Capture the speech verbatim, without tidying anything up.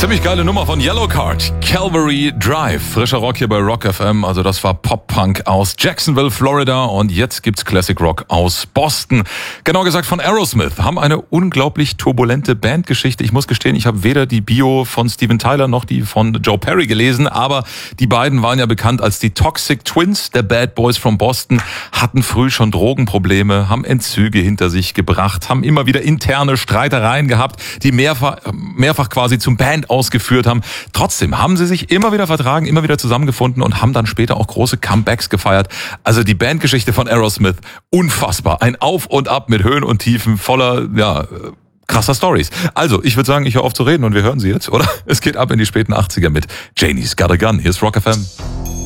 Ziemlich geile Nummer von Yellowcard, Calvary Drive. Frischer Rock hier bei Rock F M. Also das war Pop-Punk aus Jacksonville, Florida. Und jetzt gibt's Classic Rock aus Boston. Genau gesagt von Aerosmith. Haben eine unglaublich turbulente Bandgeschichte. Ich muss gestehen, ich habe weder die Bio von Steven Tyler noch die von Joe Perry gelesen. Aber die beiden waren ja bekannt als die Toxic Twins der Bad Boys from Boston. Hatten früh schon Drogenprobleme, haben Entzüge hinter sich gebracht, haben immer wieder interne Streitereien gehabt, die mehrfach, mehrfach quasi zum Band ausgeführt haben. Trotzdem haben sie sich immer wieder vertragen, immer wieder zusammengefunden und haben dann später auch große Comebacks gefeiert. Also die Bandgeschichte von Aerosmith, unfassbar. Ein Auf und Ab mit Höhen und Tiefen, voller, ja, krasser Stories. Also, ich würde sagen, ich höre auf zu reden und wir hören sie jetzt, oder? Es geht ab in die späten achtziger mit Janie's Got a Gun. Hier ist Rock F M.